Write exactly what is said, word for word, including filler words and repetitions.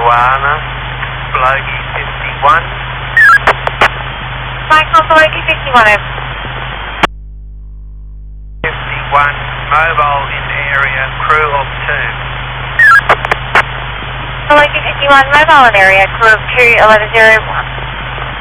Moana, Bogey fifty-one. Mike Alpha Bogey fifty-one, over. fifty-one, mobile in area, crew of two. Bogey fifty-one, mobile in area, crew of two, eleven zero one.